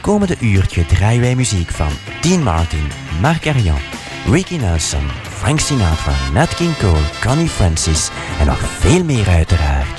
komende uurtje draaien wij muziek van Dean Martin, Marc Arian, Ricky Nelson, Frank Sinatra, Nat King Cole, Connie Francis en nog veel meer uiteraard.